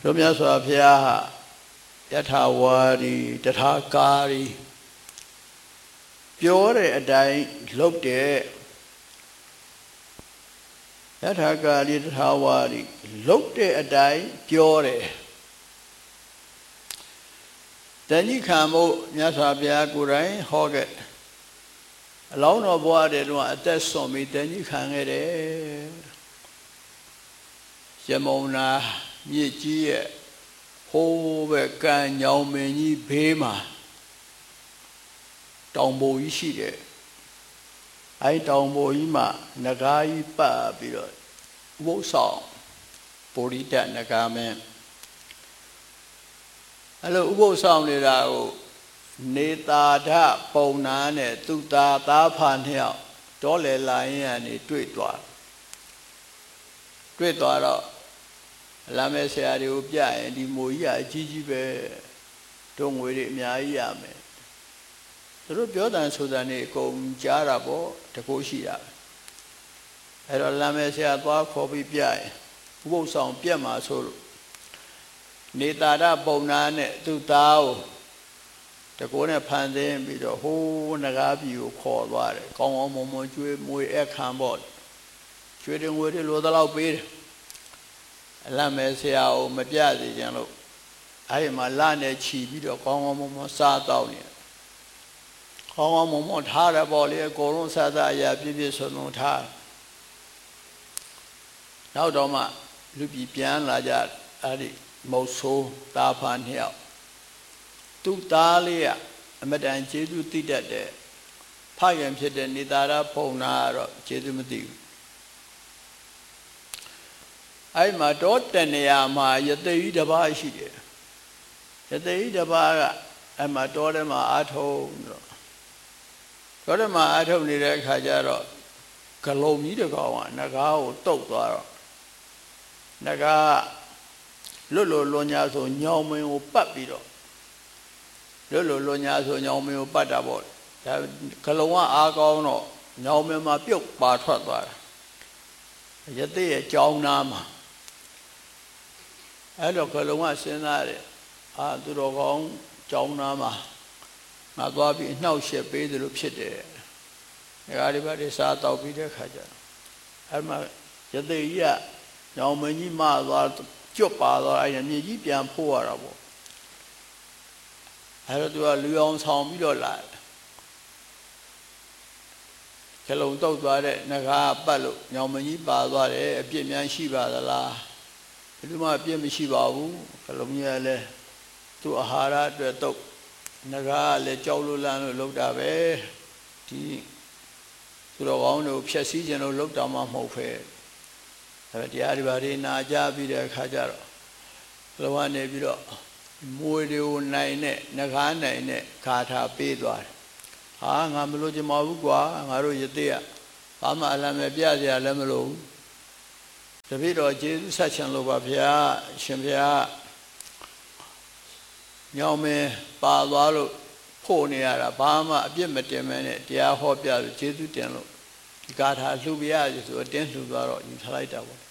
တို့မြတ်စွာဘုရားဟာယထာဝါဒီတထာကာရီပြောတဲ့အတိုင်းလုပ်တဲ့ယထာကာရီတထာဝါဒီလုပ်တဲ့အတိုင်းပြောတယ်တဏှိခံမှုမြတ်စွာဘုရားကိုယ်တိုင်ဟောခဲ့အလောင်းတော်ဘဝတည်းတော့အသက်ဆုံးပြီးတဏှိခံခဲ့တယ်ရမုံနာမြစ်ကြီးရဲ့ဟိုးပဲကံညောင်မင်းကြီးဘေးမှာတောင်ပေါ်ကြီးရှိတယ်အဲတောင်ပေါ်ကြီးမှာနဂါးကြီးပတ်ပြီးတော့ဥပုသ်ဆောင်ပုရိဒတ်နဂါမင်းအဲ့လိုဥပုသ်ဆောင်နေတာကိုနေသာဓပုံနာနဲ့သူသားဖာနှစ်ယောက်တောလေလာရင်ကနေတွေ့သွားတော့လာမဲ့ဆရာတွေကိုပြရင်ဒီမိုးကြီးအကြီးကြီးပဲတို့ငွေတွေအများကြီးရမယ်သူတို့ပြောတယ်ဆိုတာနေအကုန်ကြားတာပေါ့တကိုးရှိတာအဲ့တော့လာမဲ့ဆရာသွားခေါ်ပြီးပြရင်ဥပုသ်ဆောင်ပြက်မှာဆိုလို့နေသာဓပုံနာနဲ့သူသားကိုတကိုးနဲ့ဖန်ဆင်းပြီးတော့ဟိုးနဂါးပြည်ကိုခေါ်သွားတယ်ကောင်းအောင်မွန်ကျွေးမွေအခမ်းပေါ့ကျွေးတယ်ငွေတွေလိုသလောက်ပေးတယ်အလတ်မဲ့ဆရာကိုမပြစေချင်လို့အဲဒီမှာလနဲ့ခြီပြီးတော့ကောင်းကောင်းမွန်မွန်စားတော့နေကောင်းကောင်းမွန်မွန်ထားတယ်ပေါ့လေအကုန်လုံးစားစားအရာပြည့်ပြည့်စုံစုံထားနောက်တော့မှလူပြည်ပြန်လာကြအဲဒီမုတ်ဆိုးသားဖာနှစ်ယောက်သူ့သားလေးကအမတန်ကျေးဇူးသိတတ်တဲ့ဖခင်ဖြစ်တဲ့နေသာရဘုံနာကတော့ကျေးဇူးမသိဘူးအဲ့မှာတောတဏ္ဍာမှာယသိဤတစ်ပါးရှိတယ်ယသိဤတစ်ပါးကအဲ့မှာတောထဲမှာအာထုံတော့တောထဲမှာအာထုံနေတဲ့အခါကျတော့ဂလုံကြီးတစ်ကောင်ကနဂါးကိုတုတ်သွားတော့နဂါးလွတ်လွန်ညာဆိုညောင်မင်းကိုပတ်ပြီးတော့လွတ်ညာဆိုညောင်မင်းကိုပတ်တာပေါ့ဒါဂလုံကအားကောင်းတော့ညောင်မင်းမှာပြုတ်ပါထွက်သွားတာယသိရဲ့ကြောင်းနာမှာအဲ့တော့ကလုံးကစဉ်းစားတယ်သူတော်ကောင်းကြောင်းနာမှာငါသွားပြီးနှောက်ရှက်ပေးတယ်လို့ဖြစ်တယ်ငါဒီဘက်စားတောက်ပြီးတဲ့ခါကျအဲ့မှာယသိကြီးကညောင်မင်းကြီးမသွားကျွတ်ပါသွားအဲ့မြေကြီးပြန်ဖို့ရတာပေါ့အဲ့တော့သူကလူအောင်ဆောင်ပြီးတော့လာကလုံးတုတ်သွားတဲ့ငကားပတ်လို့ညောင်မင်းကြီးပါသွားတယ်အပြစ်များရှိပါသလားဘယ်သူမှအပြစ်မရှိပါဘူးကလုံးကြီးကလည်းသူ့အာဟာရအတွက်တုတ်ငကားကလည်းကြောက်လို့လန့်လို့လုပ်တာပဲဒီသူတော်ကောင်းတို့ဖြည့်ဆည်းခြင်းလို့လုပ်တာမှမဟုတ်ဖဲအဲ့တရားဒီပါတွေနာကြပြီးတဲ့အခါကျတော့လောကနေပြီးတော့မွေတွေကိုနိုင်တဲ့ငကားနိုင်တဲ့ဂါထာပေးသွားတယ်ငါမလို့ချင်ပါဘူးကွာငါတို့ယသိကဘာမှအလံမဲ့ပြစရာလည်းမလိုဘူးတပည့်တော်ကျေးဇူးဆက်ချင်လို့ပါဗျာရှင်ဗျာညောင်မင်းပါသွားလို့ဖို့နေရတာဘာမှအပြစ်မတင်မဲနဲ့တရားဟောပြလို့ကျေးဇူးတင်လို့ဒီဂါထာလှူပြရစီဆိုတင်းလှူသွားတော့ယူထားလိုက်တာပေါ့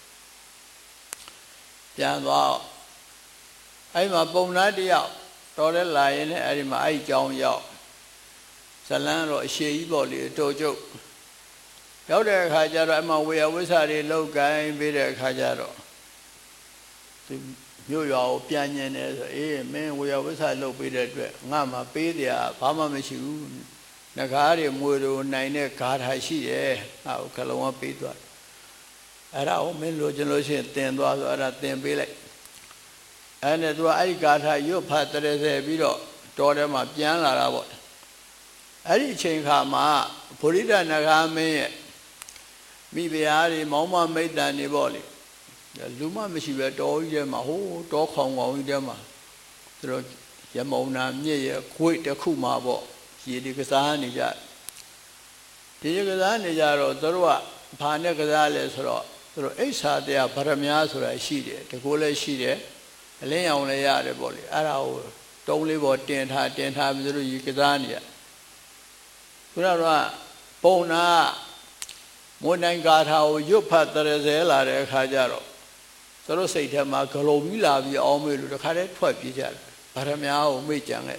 ပြန်သွားအဲ့မှာပုံနာတယောက်တော်လဲလာရင်လည်းအဲ့ဒီမှာအဲ့ကြောင်းရောက်ဇလန်းတော့အရှိကြီးပေါ့လေတော်ကျုပ်ရောက်တဲ့အခါကျတော့အမှဝေယဝိဆာတွေလောက်ကိုင်းပြီးတဲ့အခါကျတော့သူမြို့ရွာကိုပြန်ညင်တယ်ဆိုအေးမင်းဝေယဝိဆာလောက်ပြီးတဲ့အတွက်ငါမှပေးတယ်ဘာမှမရှိဘူးငကားတွေမွေတို့နိုင်တဲ့ဂါထာရှိတယ်ငါ့ကိုခလုံးဝပေးသွားတယ်အဲ့ဒါကိုမင်းလိုချင်လို့ရှိရင်တင်သွားဆိုအဲ့ဒါတင်ပေးလိုက်အဲ့နဲ့သူကအဲ့ဒီဂါထာရွတ်ဖတ်တဲ့ဆဲပြီးတော့တောထဲမှာပြန်လာတာပေါ့အဲ့ဒီအချိန်ခါမှာဗုဒ္ဓနဂါမင်းရဲ့မိဖုရားတွေမောင်းမမိတ်တန်နေပေါ့လေလူမမရှိပဲတောကြီးထဲမှာဟိုးတောခေါင်ကြီးထဲမှာသူတို့ရမုံနာမြစ်ရဲ့ခွေ့တစ်ခုမှာပေါ့ရေဒီကစားနေကြဒီကစားနေကြတော့သူတို့ကဘာနဲ့ကစားလဲဆိုတော့သူတို့အိဋ္ဌာတရားဗရမ ्या ဆိုတာရှိတယ်တကူလည်းရှိတယ်အလင်းရောင်လည်းရတယ်ပေါ့လေအဲ့ဒါကိုတုံးလေးပေါ်တင်ထားပြီးသူတို့ရေကစားနေကြခုနကပုံနာမွန်တိုင်းဂါထာကိုရွတ်ဖတ်တဲ့ဆဲလာတဲ့အခါကျတော့သူတို့စိတ်ထဲမှာဂလုံးကြီးလာပြီးအောင်မေးလို့တခါတည်းထွက်ပြေးကြတယ်ဗရမ ्या ကိုမေ့ကြံခဲ့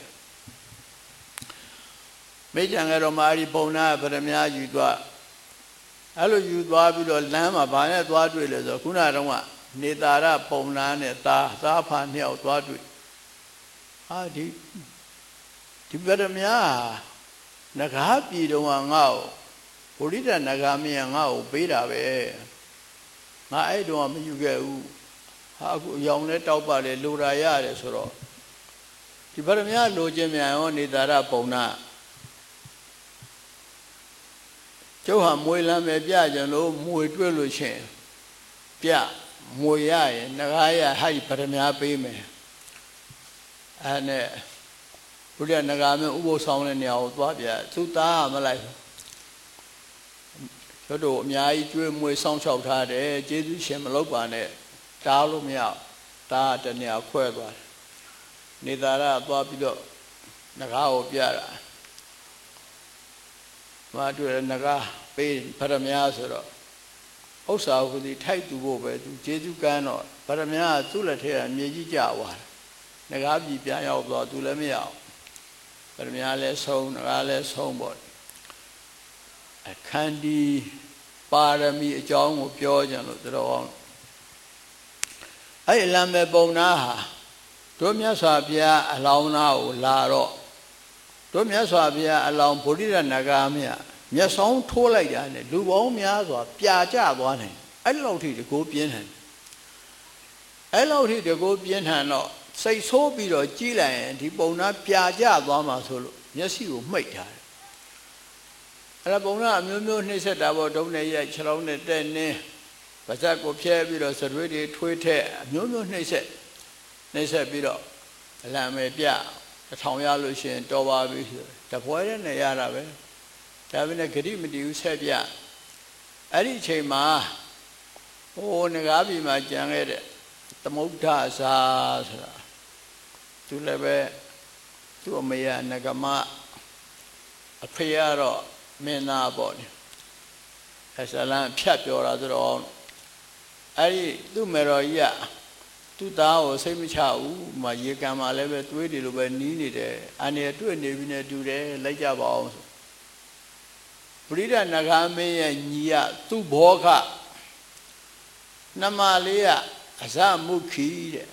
မေ့ကြံခဲ့တော့မှအဲ့ဒီပုံနာဗရမ ्या ယူသွားအဲ့လိုယူသွားပြီးတော့လမ်းမှာဘာနဲ့သွားတွေ့လဲဆိုခုနကတော့ကနေသာရပုံနာနဲ့သားဖာနှစ်ယောက်သွားတွေ့ဟာဒီဗရမ ्या နဂါပြည်တော်ကငါ့ကိုဗုဒ္ဓနဂါမင်းကငါ့ကိုပေးတာပဲငါအဲ့တော့မယူခဲ့ဘူးဟာအခုအယောင်နဲ့တောက်ပါလေလိုရာရတယ်ဆိုတော့ဒီဗရမ ्या လိုခြင်းမြန်ရောနေသာရပုံနာကျုပ်ဟာမွေလမ်းပဲပြကြလို့မွေတွေ့လို့ရှင်ပြမွေရရင်နဂါရဟိုက်ဗရမ ्या ပေးမယ်အဲ့နဲ့ဘုရားနဂါမင်းဥပုသ်ဆောင်တဲ့နေရာကိုသွားပြသူသားမလိုက်တို့တို့အများကြီးကျွေးမွေစောင့်ရှောက်ထားတယ်ကျေးဇူးရှင်မလုပ်ပါနဲ့တားလို့မရတားတနေရာခွဲသွားတယ်နေသာရသွားပြီးတော့နဂါကိုပြတာမတွေ့နဂါပေးဗရမ ्या ဆိုတော့ဥစ္စာကိုဒီထိုက်သူဖို့ပဲသူကျေးဇူးကမ်းတော့ဗရမ ्या သူ့လက်ထဲကမြေကြီးကျသွားတယ်နဂါပြည်ပြန်ရောက်သွားသူလည်းမရအောင်ဗရမ ्या လည်းဆုံးနဂါလည်းဆုံးပေါ့အခန္ဒီပါရမီအကြောင်းကိုပြောကြလို့တော်အောင်အဲ့လမ်းပဲပုံနာဟာတို့မြတ်စွာဘုရားအလောင်းသားကိုလာတော့တို့မြတ်စွာဘုရားအလောင်းဗုဒ္ဓနဂါမြတ်မျက်စောင်းထိုးလိုက်တာနဲ့လူပေါင်းများစွာပြာကျသွားနိုင်အဲ့လောက်ထိတကူပြင်းထန်အဲ့လောက်ထိတကူပြင်းထန်တော့စိတ်ဆိုးပြီးတော့ကြီးလိုက်ရင်ဒီပုံနာပြာကျသွားမှာဆိုလို့မျက်စိကိုမှိတ်ထားတယ်အဲ့ဒါပုံနာအမျိုးမျိုးနှိမ့်ဆက်တာပေါ့ဒုံနဲ့ရိုက်ခြေလုံးနဲ့တက်နင်းပါးစပ်ကိုဖြဲပြီးတော့စရွေးတွေထွေးထက်အမျိုးမျိုးနှိမ့်ဆက်ပြီးတော့အလံပဲပြ1000ရလို့ရှိရင်တော်ပါပြီဆိုတပွဲနဲ့ရတာပဲဒါပေမဲ့ဂရိမတီဘူးဆက်ပြအဲ့ဒီအချိန်မှာဟိုငကားပြည်မှာကြံခဲ့တဲ့သမုဒ္ဒဇာဆိုတာသူလည်းပဲသူ့အမေကနဂမအဖေကတော့မင်းသားပေါ့နိအစလန်ဖြတ်ပြောတာဆိုတော့အဲ့ဒီသူ့မေတော်ကြီးကသူ့သားကိုစိတ်မချဘူးမရေကံမှာလည်းပဲတွေးတယ်လို့ပဲနီးနေတယ်အနေနဲ့တွေ့နေပြီနဲ့တူတယ်လိုက်ကြပါအောင်ပရိဒနဂါမင်းရဲ့ညီကသူ့ဘောခနှမလေးကအဇမုခိတဲ့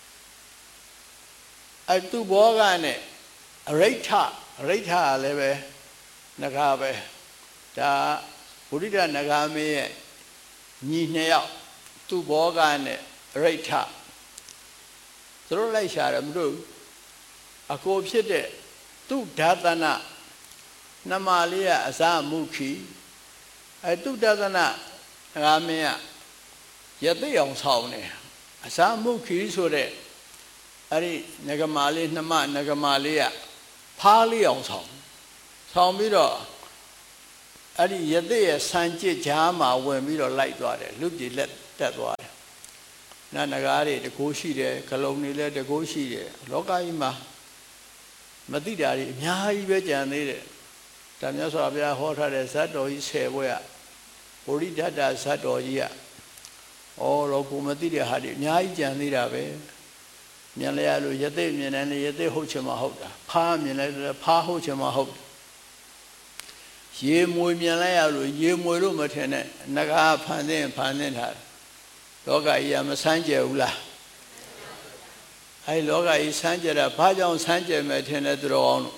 အဲ့သူ့ဘောကနဲ့အရိဋ္ဌကလည်းပဲနဂါပဲဒါဗုဒ္ဓနဂါမင်းရဲ့ညီနှစ်ယောက်သူ့ဘောကနဲ့အရိဋ္ဌသူတို့လိုက်ရှာတယ်မတို့အကိုဖြစ်တဲ့သူ့ဒါသနာနှမလေးကအဇမုခိအဲ့သူ့ဒါသနာနဂါမင်းကရသိအောင်ဆောင်တယ်အဇမုခိဆိုတဲ့အဲ့ဒီနဂမာလေးနှမနဂမာလေးကဖားလေးအောင်ဆောင်ပြီးတော့အဲ့ဒီရသိရဲ့ဆံကြစ်ကြားမှာဝင်ပြီးတော့လိုက်သွားတယ်လူပြည်လက်တက်သွားတယ်နဂါးတွေတကိုးရှိတယ်ဂလုံးတွေလည်းတကိုးရှိတယ်လောကကြီးမှာမသိတာတွေအများကြီးပဲကြံသေးတယ်ဒါမြတ်စွာဘုရားဟောထားတဲ့ဇတ်တော်ကြီး10ဘွဲ့ကဗုဒ္ဓဓာတဇတ်တော်ကြီးကလောကူမသိတဲ့ဟာတွေအများကြီးကြံသေးတာပဲမြင်လဲရလို့ရသိမြင်တယ်ရသိဟုတ်ချင်မှဟုတ်တာဖားမြင်လဲဖားဟုတ်ချင်မှဟုတ်ရေမွေမြင်လဲရလို့ရေမွေလို့မထင်နဲ့နဂါဖန်သင်းထားလောကကြီးကမဆန်းကျယ်ဘူးလားအဲလောကကြီးဆန်းကျယ်တာဘာကြောင့်ဆန်းကျယ်မယ်ထင်လဲသူတော်အောင်လို့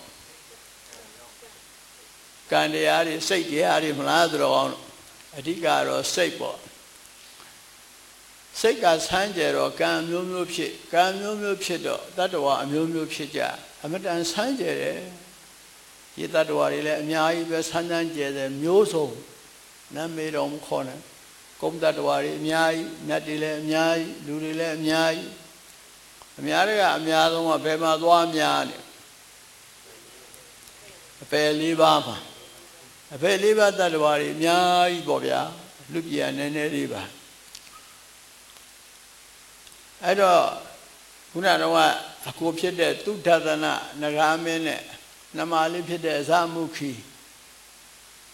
ကံတရားတွေစိတ်တရားတွေမလားသူတော်အောင်လို့အဓိကတော့စိတ်ပေါ့စိတ်ကဆန်းကျယ်တော့ကံမျိုးမျိုးဖြစ်တော့တတ္တဝါအမျိုးမျိုးဖြစ်ကြအမတန်ဆန်းကျယ်တယ်ဒီတတ္တဝါတွေလည်းအများကြီးပဲဆန်းကျယ်တယ်မျိုးစုံနာမည်တော်မခေါ်နဲ့ကုန်းတတ္တဝါတွေအများကြီးမြတ်တွေလည်းအများကြီးလူတွေလည်းအများကြီးအများတွေကအများဆုံးကဘယ်မှာသွားများလဲအပယ်၄ပါးမှာအပယ်၄ပါးတတ္တဝါတွေအများကြီးပေါ့ဗျာလူပြည်ကနည်းနည်းလေးပါအဲ့တော့ခုနကအကိုဖြစ်တဲ့သူဒသနနဂါမင်းနဲ့နှမလေးဖြစ်တဲ့အဇမုခိ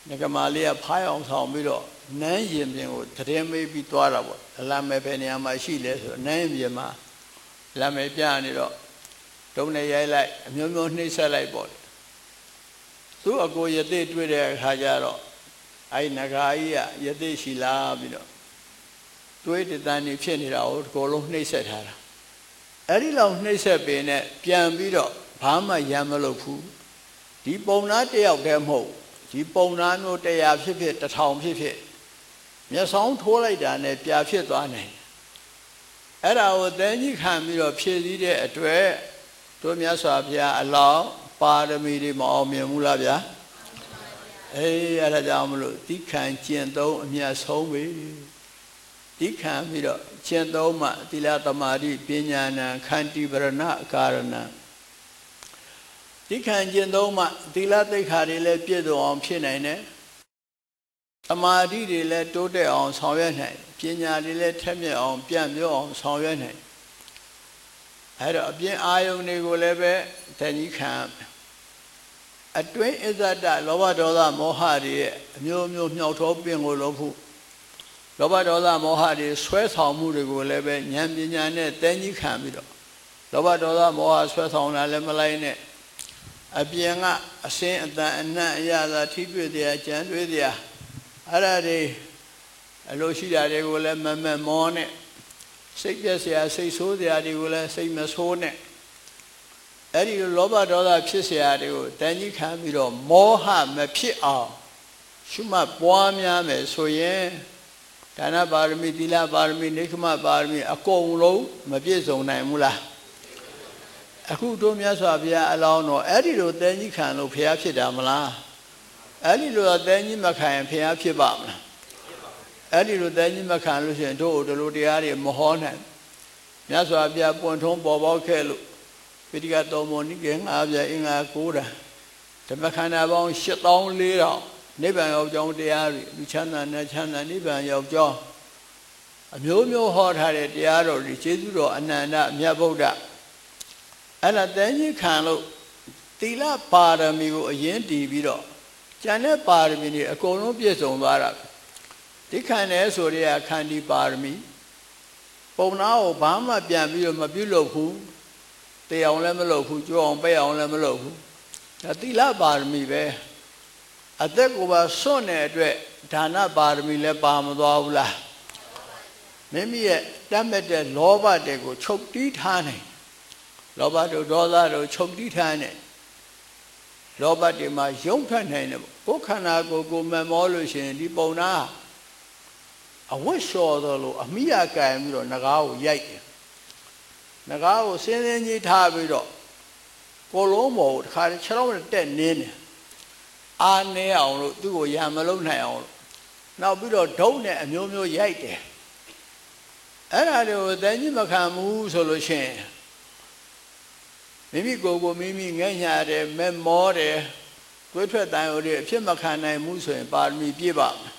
ငကမာလေးကဖားအောင်ဆောင်ပြီးတော့နန်းရင်ပြင်ကိုတရင်မေးပြီးသွားတာပေါ့အလမဲပဲနေရာမှာရှိလဲဆိုနန်းရင်ပြင်မှာလမ်းမဲပြနေတော့တုံးနဲ့ရိုက်လိုက်အမျိုးမျိုးနှိမ့်ဆက်လိုက်ပေါ့သူ့အကိုရသေးတွေ့တဲ့အခါကျတော့အဲ့နဂါကြီးကရသေးရှိလာပြီးတော့တွေးတည်တန်းနေဖြစ်နေတာကိုအကုန်လုံးနှိမ့်ဆက်ထားတာအဲ့ဒီလောက်နှိမ့်ဆက်ပင်နဲ့ပြန်ပြီးတော့ဘာမှရမ်းမလုပ်ဘူးဒီပုံနာတယောက်တည်းမဟုတ်ဒီပုံနာမျိုး100ဖြစ်ဖြစ်1000ဖြစ်ဖြစ်မျက်စောင်းထိုးလိုက်တာနဲ့ပြာဖြစ်သွားနိုင်အဲ့ဒါကိုသင်ကြီးခံပြီးတော့ဖြည့်စည်းတဲ့အတွက်တို့မြတ်စွာဘုရားအလောင်းပါရမီတွေမအောင်မြင်ဘူးလားဗျာအေးအဲ့ဒါကြောင့်မလို့တိခံကျင့်သုံးအမြတ်ဆုံးပဲတိခံပြီးတော့ကျင့်သုံးမှသီလသမာဓိပညာဉာဏ်ခန္တီပရဏအကာရဏတိခံကျင့်သုံးမှသီလသိက္ခာတွေလည်းပြည့်စုံအောင်ဖြစ်နိုင်တယ်သမာဓိတွေလည်းတိုးတက်အောင်ဆောင်ရွက်နိုင်ပညာတွေလည်းထက်မြက်အောင်ပြန့်ပြောအောင်ဆောင်ရွက်နိုင်အဲ့တော့အပြင်အာယုန်တွေကိုလည်းပဲတဏှိခံအတွင်းအစ္ဆဒလောဘဒေါသမောဟတွေရဲ့အမျိုးမျိုးမြောက်သောပင်ကိုလို့ဖို့လောဘဒေါသမောဟတွေဆွဲဆောင်မှုတွေကိုလည်းပဲဉာဏ်ပညာနဲ့တဏှိခံပြီးတော့လောဘဒေါသမောဟဆွဲဆောင်တာလည်းမလိုက်နဲ့အပြင်ကအစင်းအတန်အနံ့အရသာထိတွေ့တရားကြံတွေ့တရားအဲ့ဒါတွေအလိုရှိတာတွေကိုလည်းမမမောနဲ့စိတ်ပြည့်စရာစိတ်ဆိုးစရာတွေကိုလည်းစိတ်မဆိုးနဲ့အဲ့ဒီလောဘဒေါသဖြစ်စရာတွေကိုတန်ကြီးခံပြီးတော့မောဟမဖြစ်အောင်ရှုမှတ်ပွားများမယ်ဆိုရင်ဒါနပါရမီသီလပါရမီနိက္ခမပါရမီအကုန်လုံးမပြည့်စုံနိုင်ဘူးလားအခုတို့မြတ်စွာဘုရားအလောင်းတော်အဲ့ဒီလိုတန်ကြီးခံလို့ဘုရားဖြစ်တာမလားအဲ့ဒီလိုတန်ကြီးမခံရင်ဘုရားဖြစ်ပါမလားအဲ့ဒီလိုတန်ကြီးမခံလို့ရှိရင်တို့တို့လိုတရားတွေမဟောနိုင်မြတ်စွာဘုရားပွင့်ထုံးပေါ်ပေါက်ခဲ့လို့ပိဋကတော်မောနိကေငါးပြအင်္ဂါ9ဓာဓမ္မခန္ဓာပေါင်း8400နိဗ္ဗာန်ရောက်ကြောင်းတရားတွေလူချမ်းသာနဲ့ချမ်းသာနိဗ္ဗာန်ရောက်ကြောင်းအမျိုးမျိုးဟောထားတဲ့တရားတော်တွေကျေးဇူးတော်အနန္တမြတ်ဗုဒ္ဓအဲ့ဒါတန်ကြီးခံလို့သီလပါရမီကိုအရင်တည်ပြီးတော့ကျန်တဲ့ပါရမီတွေအကုန်လုံးပြည့်စုံသွားတာဒီခံတယ်ဆိုရခန္တီပါရမီပုံနာကိုဘာမှပြန်ပြီးတော့မပြုလုပ်ဘူးတေအောင်လည်းမလုပ်ဘူးကြွအောင်ပဲအောင်လည်းမလုပ်ဘူးဒါသီလပါရမီပဲအသက်ကိုပါစွန့်တဲ့အတွက်ဒါနပါရမီလည်းပါမသွားဘူးလားမိမိရဲ့တတ်မဲ့တဲ့လောဘတွေကိုချုပ်တီးထားနိုင်လောဘတို့ဒေါသတို့ချုပ်တီးထားနိုင်လောဘတွေမှာယုံထွက်နိုင်တယ်ကိုယ်ခန္ဓာကိုယ်ကိုမမောလို့ရှိရင်ဒီပုံနာအဝတ်လျှော်တော်လို့အမိယကံပြီးတော့ငကားကိုရိုက်တယ်ငကားကိုစင်းစင်းကြီးထားပြီးတော့ကိုလုံးပေါ်ကိုတစ်ခါခြေထောက်နဲ့တက်နင်းတယ်အာနေအောင်လို့သူ့ကိုရံမလုံးနိုင်အောင်လို့နောက်ပြီးတော့ဒုံနဲ့အမျိုးမျိုးရိုက်တယ်အဲ့ဒါတွေကိုတန်ကြီးမခံဘူးဆိုလို့ရှိရင်မိမိကိုယ်ကိုမိမိငဲ့ညာတယ်မဲမောတယ်သွေးထွက်တန်ရုံတွေအဖြစ်မခံနိုင်ဘူးဆိုရင်ပါရမီပြည့်ပါမယ်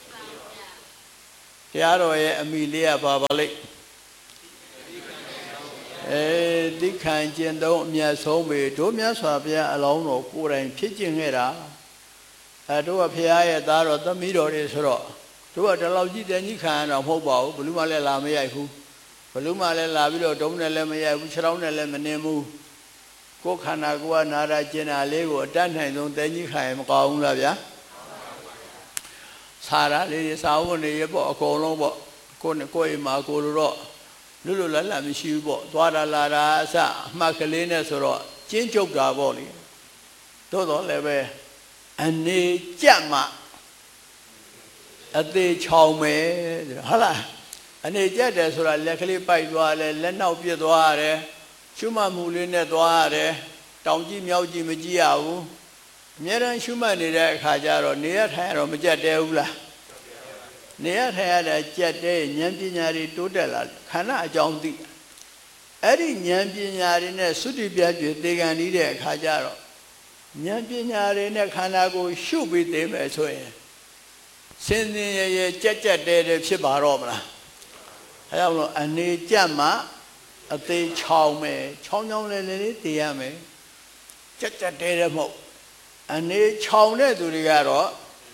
တရားတော်ရဲ့အမိလေးကပါပါလိမ့်တိခံကျင့်သုံးအမြတ်ဆုံးပဲတို့မြတ်စွာဘုရားအလောင်းတော်ကိုယ်တိုင်ဖြစ်ကျင့်ခဲ့တာတို့ကဘုရားရဲ့သားတော်သမီးတော်တွေဆိုတော့တို့ကဒီလောက်ကြီးတန်ကြီးခံရတော့မဟုတ်ပါဘူးဘလူးမလည်းလာမရိုက်ဘူးဘလူးမလည်းလာပြီးတော့ဒုံးနဲ့လည်းမရိုက်ဘူးခြေထောက်နဲ့လည်းမနှင်းဘူးကိုယ်ခန္ဓာကိုယ်ကနာရကျင်တာလေးကိုအတတ်နိုင်ဆုံးတန်ကြီးခံရင်မကောင်းဘူးလားဗျာစာရလေးစာဝတ်နေရပေါ့အကုန်လုံးပေါ့ကိုယ်နဲ့ကိုယ်အိမ်မှာကိုလိုတော့လွတ်လွတ်လပ်လပ်မရှိဘူးပေါ့သွားတာလာတာအစအမှတ်ကလေးနဲ့ဆိုတော့ကျင်းကျုပ်တာပေါ့လေသို့တော်လည်းပဲအနေကြက်မှအသေးချောင်မယ်ဟုတ်လားအနေကြက်တယ်ဆိုတာလက်ကလေးပိုက်သွားတယ်လက်နောက်ပြစ်သွားရတယ်ရှုမှတ်မှုလေးနဲ့သွားရတယ်တောင်ကြည့်မြောက်ကြည့်မကြည့်ရဘူးအများရန်ရှုမှတ်နေတဲ့အခါကျတော့နေရထိုင်ရတော့မကြက်တဲဘူးလားနေရထိုင်ရတာကြက်တဲဉာဏ်ပညာတွေတိုးတက်လာခန္ဓာအကြောင်းသိအဲ့ဒီဉာဏ်ပညာတွေနဲ့သုတိပြကျွေသေကံဤတဲ့အခါကျတော့ဉာဏ်ပညာတွေနဲ့ခန္ဓာကိုရှုပြီးသိမယ်ဆိုရင်စင်စင်ရရကြက်ကြက်တဲတဲဖြစ်ပါတော့မလားအဲကြောင့်လို့အနေကြက်မှအသေးချောင်းမယ်ချောင်းချောင်းလေးလေးတည်ရမယ်ကြက်ကြက်တဲတဲမဟုတ်အနေချောင်းတဲ့သူတွေကတော့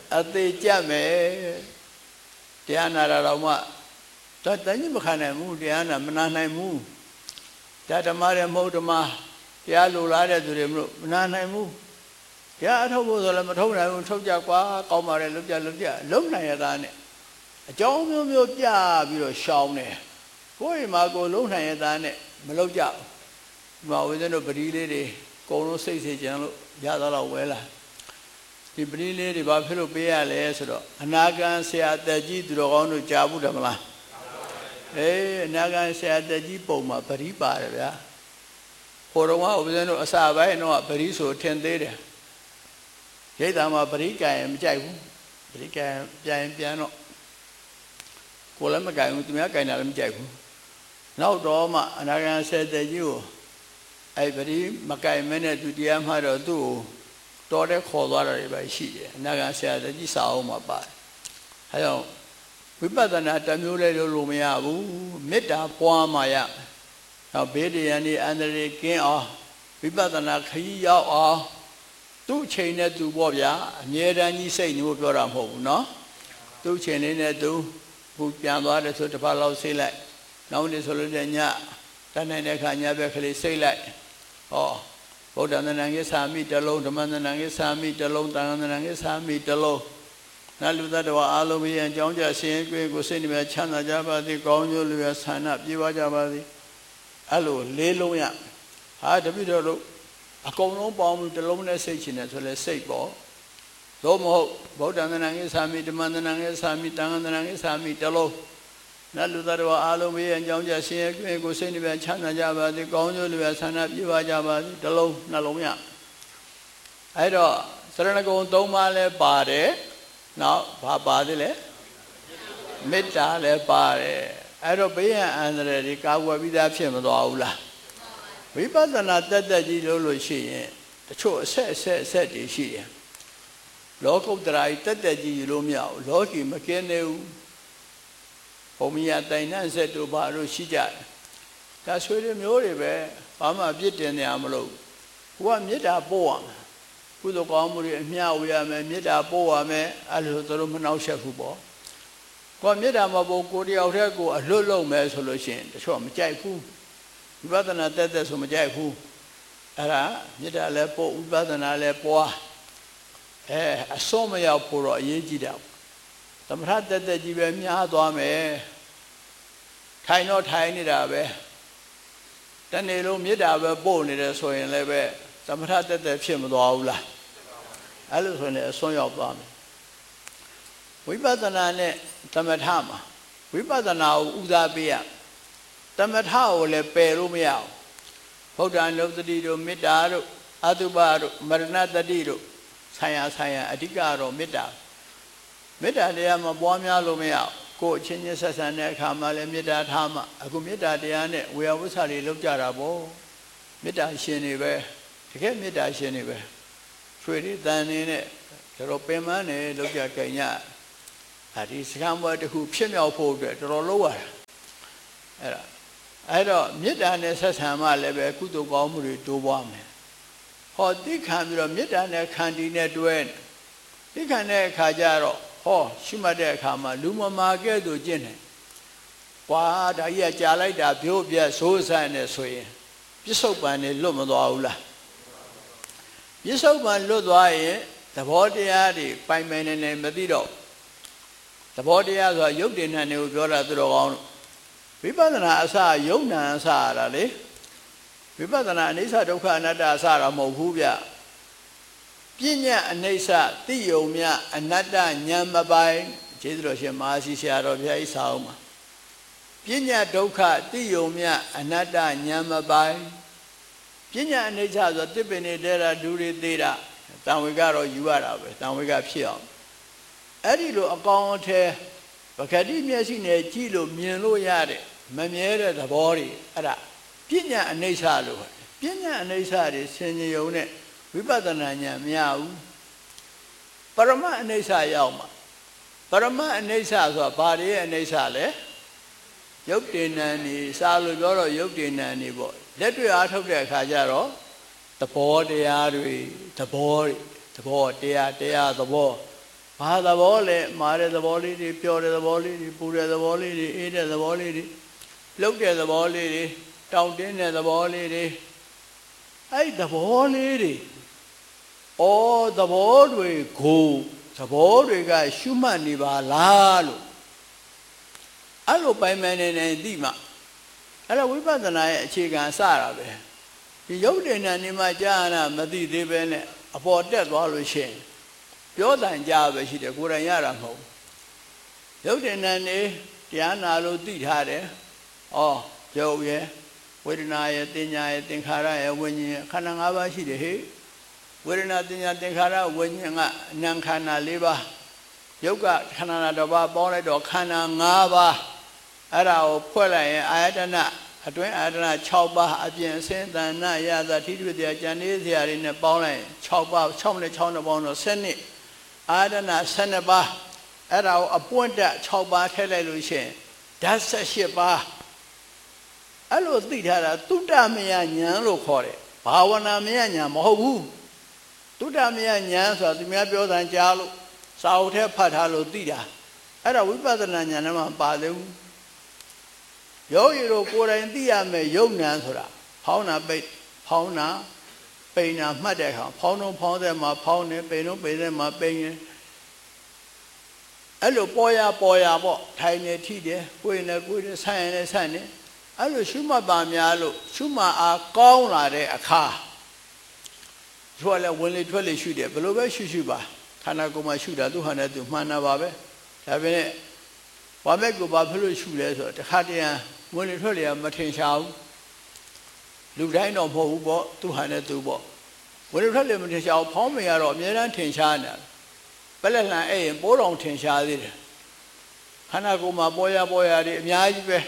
အသေးကြမယ်တရားနာတာတော့မှတန်ကြီးမခံနိုင်ဘူးတရားနာမနာနိုင်ဘူးဒါဓမ္မရဲ့မဟုတ်ဓမ္မတရားလိုလားတဲ့သူတွေမလို့မနာနိုင်ဘူးတရားအထုတ်ဖို့ဆိုလည်းမထုတ်နိုင်ဘူးထုတ်ကြကွာကောင်းပါတယ်လုပ်ကြလုံနိုင်ရတာနဲ့အကြောင်းမျိုးမျိုးပြပြီးတော့ရှောင်းတယ်ကိုယ်မှာကိုလုံနိုင်ရတာနဲ့မလုပ်ကြဘူးဒီမှာဦးဇင်းတို့ပရိလေးတွေအကုန်လုံးစိတ်စေချင်လို့ရတော့ဝဲလာဒီပရိလေးတွေဘာဖြစ်လို့ပေးရလဲဆိုတော့အနာဂံဆရာတက်ကြီးသူတော်ကောင်းတို့ကြားဘူးတယ်မလားအနာဂံဆရာတက်ကြီးပုံမှာပရိပါတယ်ဗျာဟိုတော့ကဦးဇင်းတို့အစာပိုင်းတော့ပရိဆိုထင်သေးတယ်ရိတ်တာမှာပရိကံမကြိုက်ဘူးပရိကံပြန်တော့ကိုလည်းမကြိုက်ဘူးသူများကြိုက်တာလည်းမကြိုက်ဘူးနောက်တော့မှအနာဂံဆရာတက်ကြီးကိုအဲ့ပရိမကြိုက်မနဲ့သူတရားမှတော့သူ့ကိုတော်တဲ့ခေါ်သွားတာတွေပဲရှိတယ်အနာဂံဆရာတက်ကြီးစာအုပ်မှာပါတယ်အဲကြောင့်ဝိပဿနာတစ်မျိုးလေးလို့မရဘူးမေတ္တာပွားမှရနောက်ဘေးတရားနေအန္တရာယ်ကင်းအောင်ဝိပဿနာခရီးရောက်အောင်သူ့အချိန်နဲ့သူပေါ့ဗျာအမြဲတမ်းကြီးစိတ်မျိုးပြောတာမဟုတ်ဘူးနော်သူ့အချိန်လေးနဲ့သူခုပြန်သွားတယ်ဆိုတစ်ပတ်လောက်စိတ်လိုက်နောက်နေ့ဆိုလို့ညတန်းနိုင်တဲ့ခါညဘက်ကလေးစိတ်လိုက်ဟောဗုဒ္ဓသန္တန်ကိသာမိတစ်လုံးဓမ္မသန္တန်ကိသာမိတစ်လုံးသံဃာသန္တန်ကိသာမိတစ်လုံးနတ်လူသားတော်အားလုံးပဲအကြောင်းကြဆင်းရဲကိုစိတ်နှပြချမ်းသာကြပါသည်ကောင်းကျိုးလူရဆန္ဒပြေပါကြပါသည်အဲ့လိုလေးလုံးရဟာတပိတော်တို့အကုန်လုံးပေါင်းပြီးတစ်လုံးနဲ့စိတ်ချင်တယ်ဆိုလဲစိတ်ပေါ့သို့မဟုတ်ဗုဒ္ဓသန္တန်ကိသာမိဓမ္မသန္တန်ကိသာမိသံဃာသန္တန်ကိသာမိတစ်လုံးနတ်လူသားတော်အားလုံးပဲအကြောင်းကြဆင်းရဲကိုစိတ်နှပြချမ်းသာကြပါသည်ကောင်းကျိုးလူရဆန္ဒပြေပါကြပါသည်တစ်လုံးနှလုံးရအဲ့တော့စရဏဂုံ၃ပါးလဲပါတယ်နောက်ဘာပါသေးလဲမေတ္တာလည်းပါတယ်အဲ့တော့ဘေးရန်အန္တရာယ်တွေကာကွယ်ပြီးသားဖြစ်မသွားဘူးလားဝိပဿနာတက်ကြီးလို့ရှိရင်တချို့အဆက်တွေရှိတယ်လောကုတ္တရာတက်ကြီးလို့မရဘူးလောကီမကင်းသေးဘူးဘုံမီယာတိုင်နှံ့ဆက်တို့ဘာလို့ရှိကြတယ်ဒါဆွေတွေမျိုးတွေပဲဘာမှပြစ်တင်နေရမလို့ဘုရားမေတ္တာပို့ရမယ်ကုသိုလ်ကောင်းမှုတွေအမျှဝေရမယ်မေတ္တာပို့ရမယ်အဲ့လိုသူတို့မနှောက်ယှက်ဘူးပေါ့ကိုယ်မေတ္တာမပို့ကိုတယောက်တည်းကိုအလွတ်လုံးမယ်ဆိုလို့ရှိရင်တချို့မကြိုက်ဘူးဝိပဿနာတက်ဆိုမကြိုက်ဘူးအဲ့ဒါမေတ္တာလည်းပို့ဝိပဿနာလည်းပွားအစွန်းမရောက်ဖို့တော့အရေးကြီးတယ်သမထတက်ကြီးပဲများသွားမယ်ထိုင်တော့ထိုင်နေတာပဲတနေ့လုံးမေတ္တာပဲပို့နေတယ်ဆိုရင်လည်းပဲသမထတက်ဖြစ်မသွားဘူးလားအဲ့လိုဆိုရင်အစွန်းရောက်သွားမယ်ဝိပဿနာနဲ့သမထမှာဝိပဿနာကိုဦးစားပေးရသမထကိုလည်းပယ်လို့မရဘူးဗုဒ္ဓံလုတ္တိတို့မေတ္တာတို့အတုပတို့မရဏတတိတို့ဆိုင်ရာအဓိကတော့မေတ္တာတရားမှာပွားများလို့မရဘူးကိုယ်အချင်းချင်းဆက်ဆံတဲ့အခါမှာလည်းမေတ္တာထားမှအခုမေတ္တာတရားနဲ့ဝေယဝိဆာတွေလောက်ကြတာပေါ့မေတ္တာရှင်တွေပဲတကယ်မေတ္တာရှင်တွေပဲဆွေတွေတန်နေနဲ့တော်ပင်မနဲ့လောက်ကြကြင်ညဒီစကားပွဲတစ်ခုဖြစ်မြောက်ဖို့အတွက်တော်လောက်ရတာအဲ့တော့မေတ္တာနဲ့ဆက်ဆံမှလည်းပဲကုသိုလ်ကောင်းမှုတွေတိုးပွားမယ်ဟောသိခံပြီးတော့မေတ္တာနဲ့ခန္တီနဲ့တွဲသိခံတဲ့အခါကျတော့ဟောရှိမှတ်တဲ့အခါမှာလူမမာကဲ့သို့ကျင့်တယ်ကွာဒါကြီးကကြာလိုက်တာပြိုးပြက်ဆိုးဆန်းနေဆိုရင်ပြစ္ဆုတ်ပံနေလွတ်မသွားဘူးလားပြစ္ဆုတ်ပံလွတ်သွားရင်သဘောတရားတွေပိုင်နေမသိတော့သဘောတရားဆိုတာယုတ်တင်နဲ့ကိုပြောတာသူတော်ကောင်းတို့ဝိပဿနာအစယုံနာအစရတာလေဝိပဿနာအနိစ္စဒုက္ခအနတ္တအစတာမဟုတ်ဘူးဗျပညာအနိစ္စသိယုံမြအနတ္တဉာဏ်မပိုင်ကျေးဇူးတော်ရှင်မဟာရှိဆရာတော်ဘုရားကြီးစာအုပ်မှာပညာဒုက္ခသိယုံမြအနတ္တဉာဏ်မပိုင်ပညာအနိစ္စဆိုတစ်ပင်နေတဲ့တာဒူတွေသေးတာတန်ဝေကတော့ယူရတာပဲတန်ဝေကဖြစ်အောင်အဲ့ဒီလိုအကောင်အထည်ပဂတိမျက်စိနဲ့ကြည့်လို့မြင်လို့ရတဲ့မမြဲတဲ့သဘောတွေအဲ့ဒါပညာအနိစ္စလို့ပညာအနိစ္စတွေဆင်ញုံနဲ့ဝိပဿနာဉာဏ်မရဘူးပရမအနိစ္စရောက်မှာပရမအနိစ္စဆိုတာဘာတွေရဲ့အနိစ္စလဲယုတ်တေနံနေစာလို့ပြောတော့ယုတ်တေနံနေပေါ့လက်တွေ့အားထုတ်တဲ့အခါကျတော့သဘောတရားတွေသဘောတရားသဘောဘာသဘောလဲမာတဲ့သဘောလေးတွေပျော်တဲ့သဘောလေးတွေပူတဲ့သဘောလေးတွေအေးတဲ့သဘောလေးတွေလှုပ်တဲ့သဘောလေးတွေတောင့်တင်းတဲ့သဘောလေးတွေအဲ့သဘောလေးတွေဩသဘောတွေကိုသဘောတွေကရှုမှတ်နေပါလားလို့အဲ့လိုပိုင်ပိုင်နေနေသိမှအဲ့ဒါဝိပဿနာရဲ့အခြေခံစတာပဲဒီယုတ်တင်တဲ့နေမှာကြာနာမသိသေးပဲနဲ့အပေါ်တက်သွားလို့ရှိရင်ပြောတန်ကြပဲရှိတယ်ကိုယ်တိုင်ရတာမဟုတ်ယုတ်တင်တဲ့နေတရားနာလို့သိထားတယ်ဩရုပ်ရဲ့ဝေဒနာရဲ့တင်ညာရဲ့သင်္ခါရရဲ့ဝိညာဉ်ရဲ့ခန္ဓာ၅ပါးရှိတယ်ဟဲ့ဝေဒနာတင်ညာသင်္ခါရဝိညာဉ်ကအနံခန္ဓာ၄ပါးယုတ်ကခန္ဓာတစ်ပါးပေါင်းလိုက်တော့ခန္ဓာ၅ပါးအဲ့ဒါကိုဖွဲ့လိုက်ရင်အာယတနာအတွင်းအာယတနာ6ပါးအပြင်အစင်းတဏ္ဍရသထိတွေ့တရားဉာဏ်လေးစရာတွေနဲ့ပေါင်းလိုက်6ပါး6နဲ့6နဲ့ပေါင်းတော့7အာယတနာ12ပါးအဲ့ဒါကိုအပွင့်တက်6ပါးထည့်လိုက်လို့ရှိရင်ဓာတ်18ပါးအဲ့လိုသိထားတာသုတ္တမယဉာဏ်လို့ခေါ်တယ်ဘာဝနာမယဉာဏ်မဟုတ်ဘူးသုတ္တမယဉာဏ်ဆိုတာသူများပြောတာကြားလို့စာအုပ်ထဲဖတ်ထားလို့သိတာအဲ့ဒါဝိပဿနာဉာဏ်နဲ့မှပါသေးဘူးယောဂီတို့ကိုယ်တိုင်သိရမယ်ယုံဉာဏ်ဆိုတာဖောင်းတာပိတ်ဖောင်းတာပိန်တာမှတ်တဲ့အခါဖောင်းတော့ဖောင်းတဲ့မှာဖောင်းနေပိန်တော့ပိန်တဲ့မှာပိန်ရင်အဲ့လိုပေါ်ရပေါ့ထိုင်နေထိတယ်ကိုယ်နဲ့ကိုယ်နဲ့ဆိုင်နေဆိုင်နေအဲ့လိုရှုမှတ်ပါများလို့ရှုမှတ်အားကောင်းလာတဲ့အခါသူကလည်းဝင်လေထွက်လေရှုတယ်ဘယ်လိုပဲရှုပါခန္ဓာကိုယ်မှာရှုတာသူဟာနဲ့သူမှန်တာပါပဲဒါပေမဲ့ဘာမဲ့ကိုဘာဖြစ်လို့ရှုလဲဆိုတော့တခါတည်းဝင်လေထွက်လေမထင်ရှားဘူးလူတိုင်းတော့မဟုတ်ဘူးပေါ့သူဟာနဲ့သူပေါ့ဝင်လေထွက်လေမထင်ရှားဘူးဖောင်းမရတော့အများအားထင်ရှားနေတာပလက်လန်အဲ့ရင်ပိုးတော်ထင်ရှားသေးတယ်ခန္ဓာကိုယ်မှာပေါ်ရတွေအများကြီးပဲ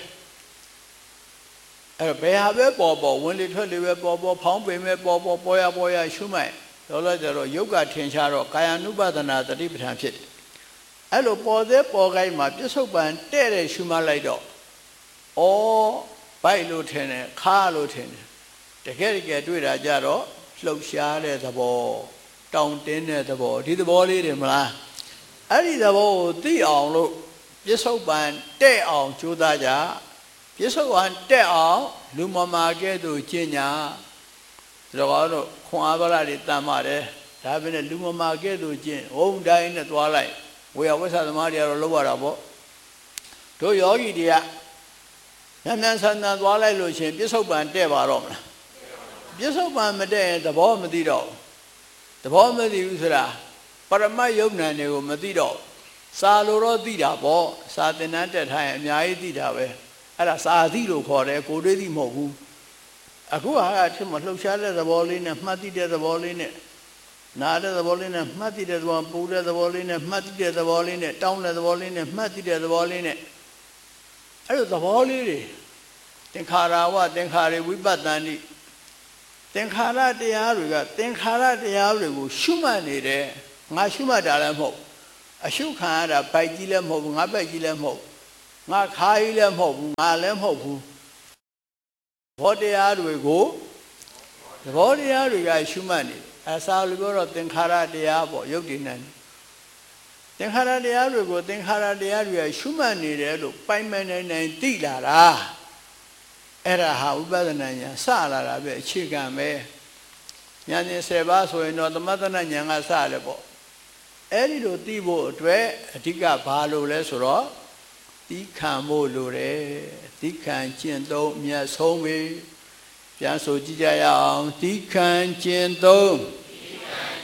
အဲ့ဘယ်ဟာပဲပေါ်ဝင်လေထွက်လေပဲပေါ်ဖောင်းပင်ပဲပေါ်ရရှုမှတ်တော့လည်းကျတော့ယုတ်ကထင်ရှားတော့ကာယ ानु ပဒနာတတိပဋ္ဌာန်ဖြစ်တယ်အဲ့လိုပေါ်ကိုင်းမှာပြစ္ဆုတ်ပံတဲ့တဲ့ရှုမှတ်လိုက်တော့ဩဘိုက်လို့ထင်တယ်ခါလို့ထင်တယ်တကယ်တွေ့တာကြတော့လှုပ်ရှားတဲ့သဘောတောင့်တင်းတဲ့သဘောဒီသဘောလေးတွေမလားအဲ့ဒီသဘောကိုသိအောင်လို့ပြစ္ဆုတ်ပံတဲ့အောင်ကြိုးစားကြပြစ္ဆုတ်ပံတဲ့အောင်လူမမာကဲ့သို့ကျင့်ညာတို့ခွန်အားပါးတွေတန်ပါတယ်ဒါပဲနဲ့လူမမာကဲ့သို့ကျင့်ဝုံတိုင်းနဲ့သွားလိုက်ဝေယဝိသသမားတွေကတော့လောက်ရတာပေါ့တို့ယောဂီတွေကမြန်ဆန်သွားလိုက်လို့ရှင်ပြစ္ဆုတ်ပံတဲ့ပါတော့မလားပြစ္ဆုတ်ပံမတဲ့ရင်သဘောမသိတော့သဘောမသိဘူးဆိုတာပရမတ်ယုံဉာဏ်တွေကိုမသိတော့စာလိုတော့သိတာပေါ့စာသင်တန်းတက်ထားရင်အများကြီးသိတာပဲအဲ့ဒါစာသိလို့ခေါ်တယ်ကိုတွေးသိမဟုတ်ဘူးအခုဟာအထင်မှာလှုပ်ရှားတဲ့သဘောလေးနဲ့မှတ်သိတဲ့သဘောလေးနဲ့နာတဲ့သဘောလေးနဲ့မှတ်သိတဲ့သဘောပူတဲ့သဘောလေးနဲ့မှတ်သိတဲ့သဘောလေးနဲ့တောင်းတဲ့သဘောလေးနဲ့မှတ်သိတဲ့သဘောလေးနဲ့အဲ့လိုသဘောလေးတွေသင်္ခါရဝသင်္ခါရဝိပဿနာတိသင်္ခါရတရားတွေကသင်္ခါရတရားတွေကိုရှုမှတ်နေတယ်ငါရှုမှတ်တာလည်းမဟုတ်အရှုခံရတာပိုက်ကြီးလည်းမဟုတ်ဘူးငါပိုက်ကြီးလည်းမဟုတ်ငါခါကြီးလည်းမဟုတ်ဘူးငါလည်းမဟုတ်ဘူးဘောတရားတွေကိုသဘောတရားတွေကရှုမှတ်နေအစာလိုပြောတော့သင်္ခါရတရားပေါ့ယုတ်တည်နေသင်္ခါရတရားတွေကိုသင်္ခါရတရားတွေကရှုမှတ်နေတယ်လို့ပိုင်နိုင်သိလာတာအဲ့ဒါဟာဥပဒနာဉာဏ်စလာတာပဲအခြေခံပဲဉာဏ်ရှင်10ပါးဆိုရင်တော့သမထနာဉာဏ်ကစတယ်ပေါ့အဲ့ဒီလိုသိဖို့အတွက်အဓိကဘာလို့လဲဆိုတော့သီခံဖို့လိုတယ်သီခံကျင့်သုံးအမြတ်ဆုံးပဲပြန်ဆိုကြည့်ကြရအောင်သီခံကျင့်သုံး